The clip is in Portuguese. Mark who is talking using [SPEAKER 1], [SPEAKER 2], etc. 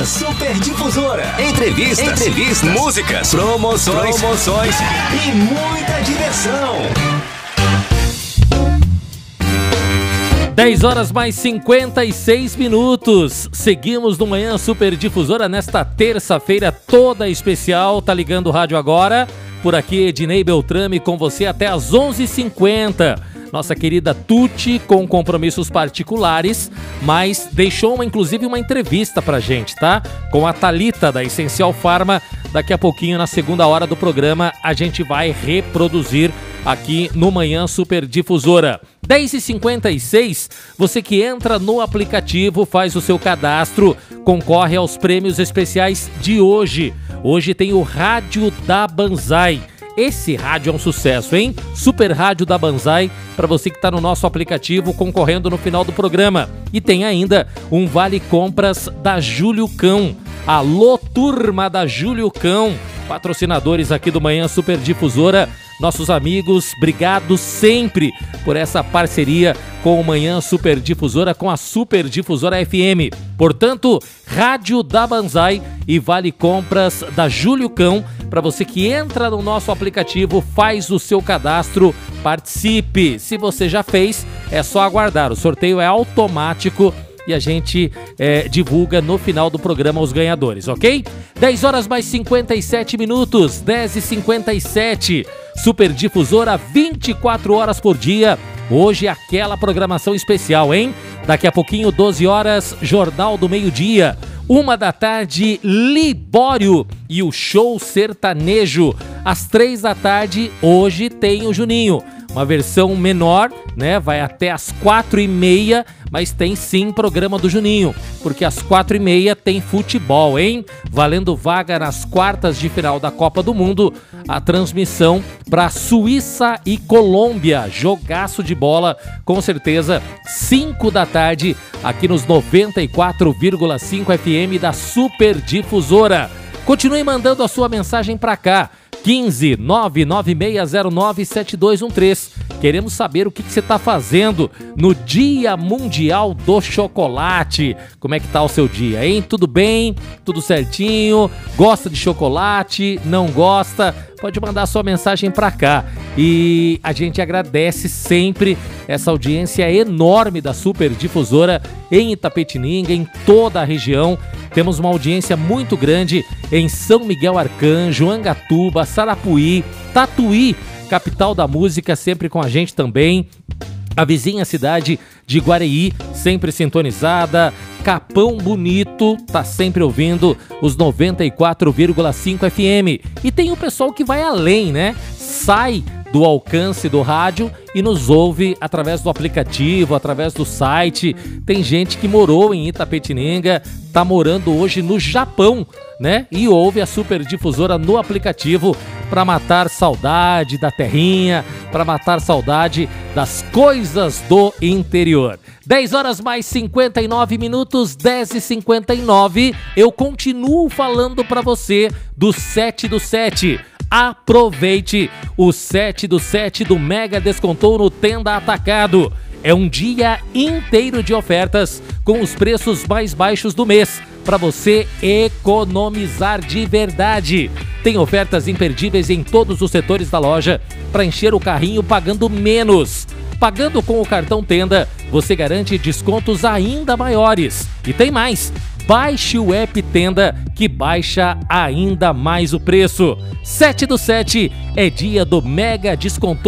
[SPEAKER 1] Super Difusora. Entrevistas, músicas, promoções e muita diversão.
[SPEAKER 2] 10 horas mais 56 minutos. Seguimos no Manhã Super Difusora nesta terça-feira toda especial. Tá ligando o rádio agora. Por aqui, Ednei Beltrame com você até às 11h50. Nossa querida Tuti com compromissos particulares, mas deixou inclusive uma entrevista pra gente, tá? Com a Thalita da Essencial Pharma. Daqui a pouquinho, na segunda hora do programa, a gente vai reproduzir aqui no Manhã Super Difusora. 10h56, você que entra no aplicativo, faz o seu cadastro, concorre aos prêmios especiais de hoje. Hoje tem o Rádio da Banzai. Esse rádio é um sucesso, hein? Super Rádio da Banzai, para você que está no nosso aplicativo concorrendo no final do programa. E tem ainda um Vale Compras da Júlio Cão. Alô, turma da Júlio Cão, patrocinadores aqui do Manhã Super Difusora. Nossos amigos, obrigado sempre por essa parceria com o Manhã Super Difusora, com a Super Difusora FM. Portanto, Rádio da Banzai e Vale Compras da Júlio Cão, para você que entra no nosso aplicativo, faz o seu cadastro, participe. Se você já fez, é só aguardar. O sorteio é automático e a gente divulga no final do programa os ganhadores, ok? 10 horas mais 57 minutos, 10h57. Super Difusora, 24 horas por dia. Hoje aquela programação especial, hein? Daqui a pouquinho, 12 horas, Jornal do Meio-Dia. 1 da tarde, Libório e o show sertanejo. Às 3 da tarde, hoje tem o Juninho. Uma versão menor, né? Vai até às 4h30, mas tem sim programa do Juninho, porque às 4h30 tem futebol, hein? Valendo vaga nas quartas de final da Copa do Mundo, a transmissão para Suíça e Colômbia. Jogaço de bola, com certeza, 5 da tarde, aqui nos 94,5 FM da Super Difusora. Continue mandando a sua mensagem para cá. 15 99609 7213. Queremos saber o que você está fazendo no Dia Mundial do Chocolate. Como é que tá o seu dia, hein? Tudo bem? Tudo certinho? Gosta de chocolate? Não gosta? Pode mandar sua mensagem para cá. E a gente agradece sempre essa audiência enorme da Super Difusora em Itapetininga, em toda a região. Temos uma audiência muito grande em São Miguel Arcanjo, Angatuba, Sarapuí, Tatuí, capital da música, sempre com a gente também. A vizinha cidade de Guareí, sempre sintonizada. Capão Bonito, tá sempre ouvindo os 94,5 FM. E tem o pessoal que vai além, né? Sai do alcance do rádio e nos ouve através do aplicativo, através do site. Tem gente que morou em Itapetininga, tá morando hoje no Japão, né? E ouve a Super Difusora no aplicativo para matar saudade da terrinha, para matar saudade das coisas do interior. 10 horas mais 59 minutos, 10h59. Eu continuo falando para você do 7 do 7. Aproveite o 7 do 7 do Mega Descontou no Tenda Atacado. É um dia inteiro de ofertas com os preços mais baixos do mês, para você economizar de verdade. Tem ofertas imperdíveis em todos os setores da loja para encher o carrinho pagando menos. Pagando com o cartão Tenda, você garante descontos ainda maiores. E tem mais! Baixe o app Tenda, que baixa ainda mais o preço. 7 do 7 é dia do Mega Descontou